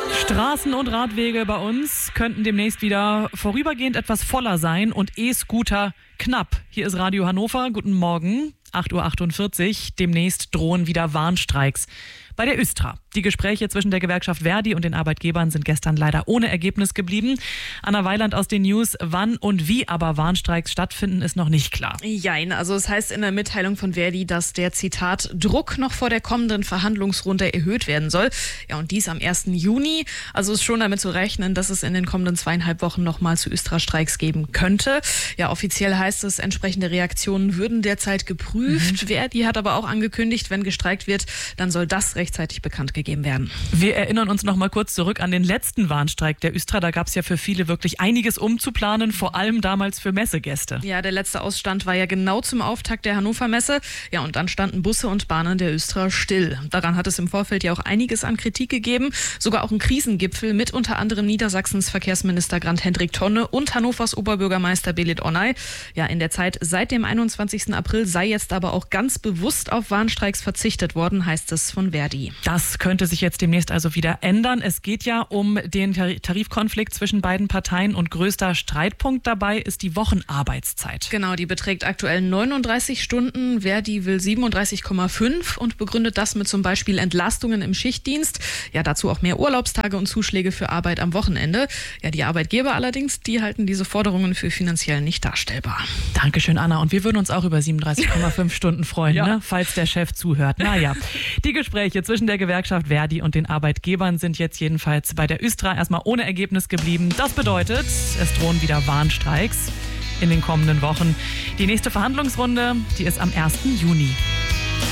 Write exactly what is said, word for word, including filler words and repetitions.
Straßen und Radwege bei uns könnten demnächst wieder vorübergehend etwas voller sein und E-Scooter knapp. Hier ist Radio Hannover. Guten Morgen, acht Uhr achtundvierzig. Demnächst drohen wieder Warnstreiks bei der Östra. Die Gespräche zwischen der Gewerkschaft Verdi und den Arbeitgebern sind gestern leider ohne Ergebnis geblieben. Anna Weiland aus den News. Wann und wie aber Warnstreiks stattfinden, ist noch nicht klar. Jein, also es heißt in der Mitteilung von Verdi, dass der, Zitat, Druck noch vor der kommenden Verhandlungsrunde erhöht werden soll. Ja, und dies am ersten Juni. Also ist schon damit zu rechnen, dass es in den kommenden zweieinhalb Wochen nochmal zu Östra-Streiks geben könnte. Ja, offiziell heißt es, entsprechende Reaktionen würden derzeit geprüft. Mhm. Verdi hat aber auch angekündigt, wenn gestreikt wird, dann soll das rechtzeitig bekannt gegeben werden. Wir erinnern uns noch mal kurz zurück an den letzten Warnstreik der Östra. Da gab es ja für viele wirklich einiges umzuplanen, vor allem damals für Messegäste. Ja, der letzte Ausstand war ja genau zum Auftakt der Hannover Messe. Ja, und dann standen Busse und Bahnen der Östra still. Daran hat es im Vorfeld ja auch einiges an Kritik gegeben. Sogar auch ein Krisengipfel mit unter anderem Niedersachsens Verkehrsminister Grant-Hendrik Tonne und Hannovers Oberbürgermeister Belit Onay. Ja, in der Zeit seit dem einundzwanzigsten April sei jetzt aber auch ganz bewusst auf Warnstreiks verzichtet worden, heißt es von Verdi. Das könnte sich jetzt demnächst also wieder ändern. Es geht ja um den Tarifkonflikt zwischen beiden Parteien und größter Streitpunkt dabei ist die Wochenarbeitszeit. Genau, die beträgt aktuell neununddreißig Stunden. Verdi will siebenunddreißig Komma fünf und begründet das mit zum Beispiel Entlastungen im Schichtdienst. Ja, dazu auch mehr Urlaubstage und Zuschläge für Arbeit am Wochenende. Ja, die Arbeitgeber allerdings, die halten diese Forderungen für finanziell nicht darstellbar. Dankeschön, Anna. Und wir würden uns auch über siebenunddreißig Komma fünf Stunden freuen, ja. ne? Falls der Chef zuhört. Naja, die Gespräche zwischen der Gewerkschaft Verdi und den Arbeitgebern sind jetzt jedenfalls bei der Östra erstmal ohne Ergebnis geblieben. Das bedeutet, es drohen wieder Warnstreiks in den kommenden Wochen. Die nächste Verhandlungsrunde, die ist am ersten Juni.